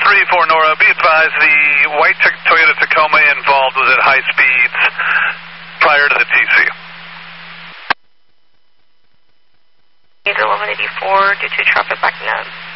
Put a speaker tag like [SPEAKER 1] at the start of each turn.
[SPEAKER 1] 1134 Nora, be advised the white Toyota Tacoma involved was at high speeds prior to the TC.
[SPEAKER 2] 1184 due to traffic backing up.